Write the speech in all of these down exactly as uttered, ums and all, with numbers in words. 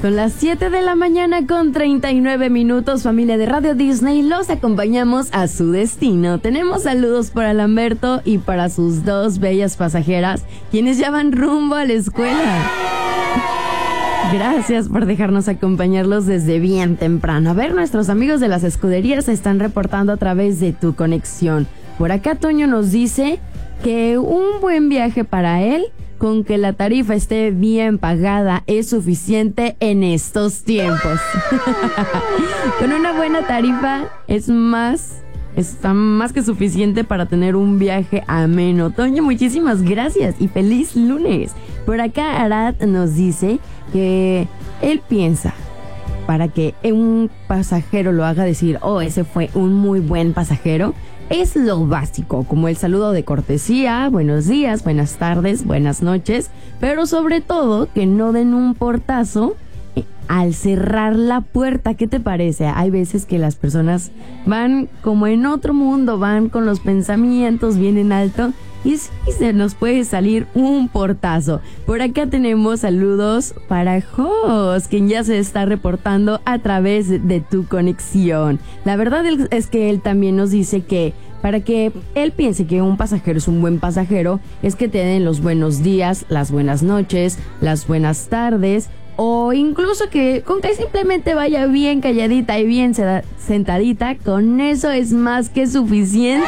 Son las siete de la mañana con treinta y nueve minutos, familia de Radio Disney. Los acompañamos a su destino. Tenemos saludos para Lamberto y para sus dos bellas pasajeras, quienes ya van rumbo a la escuela. Gracias por dejarnos acompañarlos desde bien temprano. A ver, nuestros amigos de las escuderías se están reportando a través de Tu Conexión. Por acá Toño nos dice que un buen viaje para él, con que la tarifa esté bien pagada, es suficiente en estos tiempos. Con una buena tarifa es más, está más que suficiente para tener un viaje ameno. Toño, muchísimas gracias y feliz lunes. Por acá Arad nos dice que él piensa, para que un pasajero lo haga decir, oh, ese fue un muy buen pasajero, es lo básico, como el saludo de cortesía, buenos días, buenas tardes, buenas noches, pero sobre todo que no den un portazo al cerrar la puerta. ¿Qué te parece? Hay veces que las personas van como en otro mundo, van con los pensamientos bien en alto y sí se nos puede salir un portazo. Por acá tenemos saludos para Jos, quien ya se está reportando a través de Tu Conexión. La verdad es que él también nos dice que para que él piense que un pasajero es un buen pasajero, es que te den los buenos días, las buenas noches, las buenas tardes, o incluso que con que simplemente vaya bien calladita y bien sentadita, con eso es más que suficiente.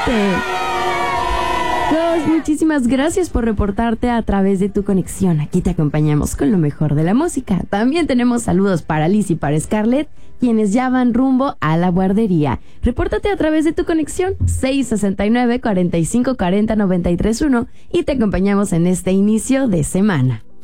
Dos, muchísimas gracias por reportarte a través de Tu Conexión. Aquí te acompañamos con lo mejor de la música. También tenemos saludos para Liz y para Scarlett, quienes ya van rumbo a la guardería. Repórtate a través de Tu Conexión seis sesenta y nueve, cuarenta y cinco cuarenta, noventa y tres uno y te acompañamos en este inicio de semana.